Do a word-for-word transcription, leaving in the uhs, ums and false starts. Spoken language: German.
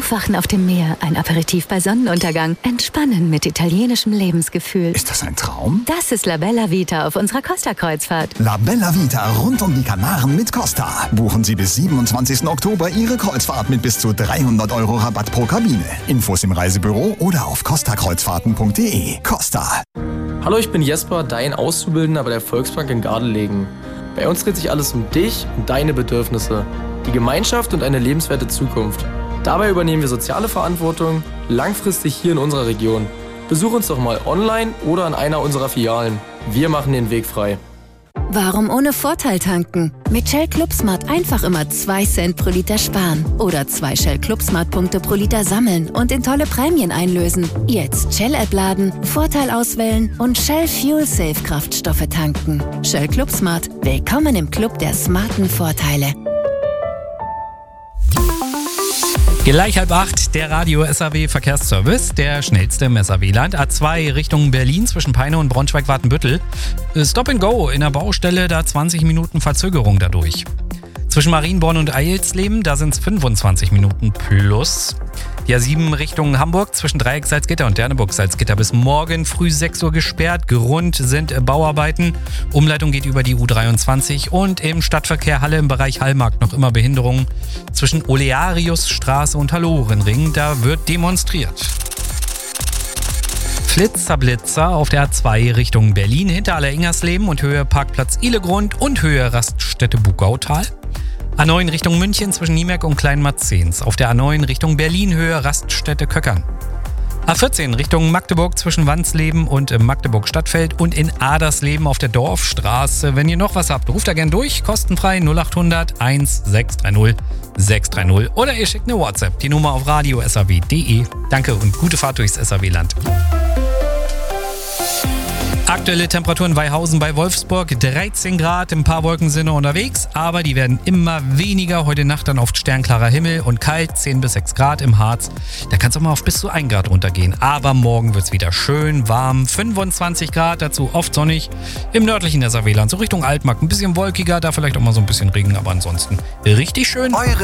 Aufwachen auf dem Meer, ein Aperitif bei Sonnenuntergang, Entspannen mit italienischem Lebensgefühl. Ist das ein Traum? Das ist La Bella Vita auf unserer Costa-Kreuzfahrt. La Bella Vita rund um die Kanaren mit Costa. Buchen Sie bis siebenundzwanzigsten Oktober Ihre Kreuzfahrt mit bis zu dreihundert Euro Rabatt pro Kabine. Infos im Reisebüro oder auf costa kreuzfahrten punkt de. Costa. Hallo, ich bin Jesper, dein Auszubildender bei der Volksbank in Gardelegen. Bei uns dreht sich alles um dich und deine Bedürfnisse, die Gemeinschaft und eine lebenswerte Zukunft. Dabei übernehmen wir soziale Verantwortung langfristig hier in unserer Region. Besuch uns doch mal online oder an einer unserer Filialen. Wir machen den Weg frei. Warum ohne Vorteil tanken? Mit Shell ClubSmart einfach immer zwei Cent pro Liter sparen. Oder zwei Shell ClubSmart-Punkte pro Liter sammeln und in tolle Prämien einlösen. Jetzt Shell-App laden, Vorteil auswählen und Shell Fuel Safe Kraftstoffe tanken. Shell ClubSmart. Willkommen im Club der smarten Vorteile. Gleich halb acht, der Radio-S A W-Verkehrsservice, der schnellste im S A W-Land. A zwei Richtung Berlin zwischen Peine und Braunschweig-Wartenbüttel. Stop and Go in der Baustelle, da zwanzig Minuten Verzögerung dadurch. Zwischen Marienborn und Eilsleben, da sind es fünfundzwanzig Minuten plus. Die A sieben Richtung Hamburg zwischen Dreieck Salzgitter und Derneburg Salzgitter bis morgen früh sechs Uhr gesperrt. Grund sind Bauarbeiten. Umleitung geht über die U dreiundzwanzig und im Stadtverkehr Halle im Bereich Hallmarkt noch immer Behinderungen. Zwischen Oleariusstraße und Hallorenring, da wird demonstriert. Flitzerblitzer auf der A zwei Richtung Berlin hinter Aller-Ingersleben und Höhe Parkplatz Ihlegrund und Höhe Raststätte Bugautal. A neun Richtung München zwischen Niemerk und Kleinmarzens. Auf der A neun Richtung Berlin Höhe Raststätte Köckern. A vierzehn Richtung Magdeburg zwischen Wandsleben und Magdeburg Stadtfeld und in Adersleben auf der Dorfstraße. Wenn ihr noch was habt, ruft da gern durch. Kostenfrei null acht hundert eins sechs drei null sechs drei null oder ihr schickt eine WhatsApp. Die Nummer auf radio punkt s a w punkt de. Danke und gute Fahrt durchs S A W-Land. Aktuelle Temperaturen in Weihausen bei Wolfsburg, dreizehn Grad, ein paar Wolken sind noch unterwegs, aber die werden immer weniger. Heute Nacht dann oft sternklarer Himmel und kalt, zehn bis sechs Grad im Harz. Da kann es auch mal auf bis zu ein Grad runtergehen, aber morgen wird es wieder schön warm, fünfundzwanzig Grad, dazu oft sonnig. Im nördlichen S A W-Land, so Richtung Altmark, ein bisschen wolkiger, da vielleicht auch mal so ein bisschen Regen, aber ansonsten richtig schön. Eure